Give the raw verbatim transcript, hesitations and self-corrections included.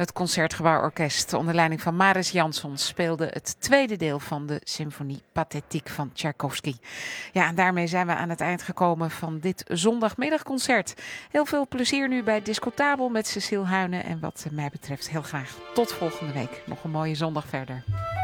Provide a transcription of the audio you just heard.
Het Concertgebouworkest onder leiding van Maris Jansons speelde het tweede deel van de symfonie Pathétique van Tchaikovsky. Ja, en daarmee zijn we aan het eind gekomen van dit zondagmiddagconcert. Heel veel plezier nu bij Discotabel met Cecile Huyne en wat mij betreft heel graag tot volgende week. Nog een mooie zondag verder.